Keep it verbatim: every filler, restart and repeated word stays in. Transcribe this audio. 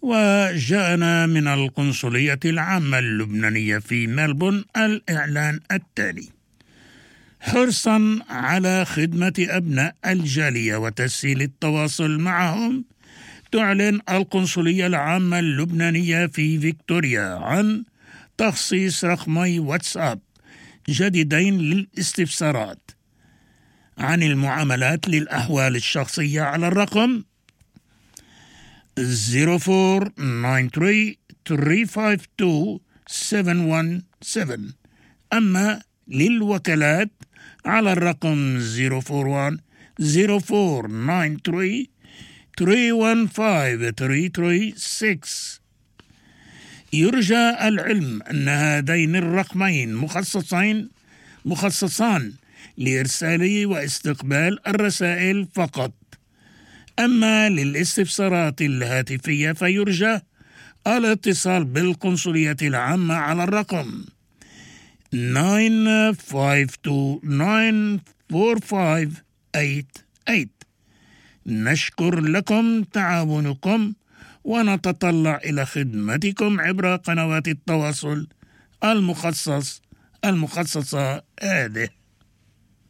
وجاءنا من القنصلية العامة اللبنانية في ملبورن الإعلان التالي: حرصا على خدمة أبناء الجالية وتسهيل التواصل معهم، تعلن القنصلية العامة اللبنانية في فيكتوريا عن تخصيص رقمي واتساب جديدين للاستفسارات عن المعاملات للأحوال الشخصية على الرقم صفر أربعة تسعة ثلاثة ثلاثة خمسة اثنين سبعة واحد سبعة. أما للوكالات على الرقم صفر أربعة واحد صفر أربعة تسعة ثلاثة ثلاثة واحد خمسة ثلاثة ثلاثة ستة. يرجى العلم أن هذين الرقمين مخصصين مخصصان لإرسال واستقبال الرسائل فقط. أما للاستفسارات الهاتفية فيرجى الاتصال بالقنصلية العامة على الرقم تسعة خمسة اثنين تسعة أربعة خمسة ثمانية ثمانية. نشكر لكم تعاونكم ونتطلع إلى خدمتكم عبر قنوات التواصل المخصص المخصصة هذه.